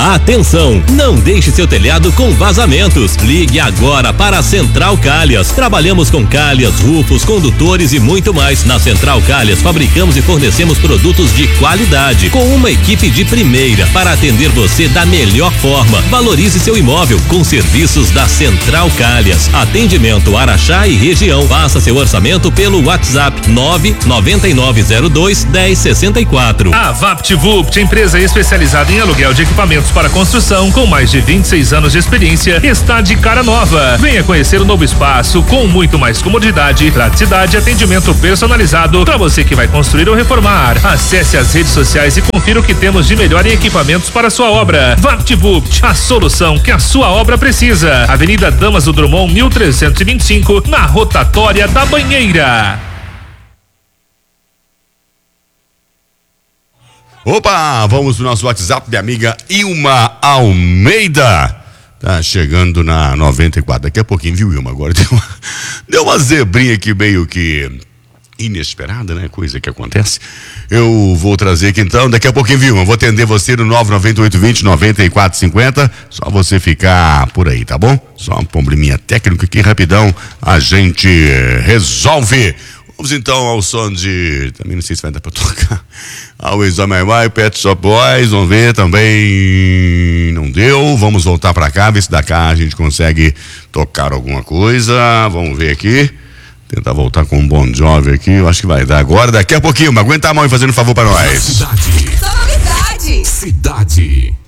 Atenção, não deixe seu telhado com vazamentos. Ligue agora para a Central Calhas. Trabalhamos com calhas, rufos, condutores e muito mais. Na Central Calhas fabricamos e fornecemos produtos de qualidade, com uma equipe de primeira para atender você da melhor forma. Valorize seu imóvel com serviços da Central Calhas. Atendimento Araxá e região. Faça seu orçamento pelo WhatsApp 99902-1064. A VaptVupt, empresa especializada em aluguel de equipamentos para construção com mais de 26 anos de experiência, está de cara nova. Venha conhecer o novo espaço com muito mais comodidade, praticidade e atendimento personalizado para você que vai construir ou reformar. Acesse as redes sociais e confira o que temos de melhor em equipamentos para sua obra. VaptVupt, a solução que a sua obra precisa. Avenida Damas do Drummond, 1325, na Rotatória da Banheira. Opa, vamos pro nosso WhatsApp da amiga Ilma Almeida. Tá chegando na 94. Daqui a pouquinho, viu, Ilma? Agora deu uma zebrinha aqui meio que inesperada, né? Coisa que acontece. Eu vou trazer aqui então, daqui a pouquinho, viu, Ilma? Vou atender você no 99820-9450. Só você ficar por aí, tá bom? Só um probleminha técnico aqui, rapidão, a gente resolve. Vamos então ao som de... Também não sei se vai dar pra tocar. Always on My Mind, Pet Shop Boys. Vamos ver, também não deu. Vamos voltar pra cá, ver se da cá a gente consegue tocar alguma coisa. Vamos ver aqui. Tentar voltar com um Bon Jovi aqui. Eu acho que vai dar agora. Daqui a pouquinho, mas aguenta a mão e fazendo um favor pra nós. Cidade. Só novidade. Cidade.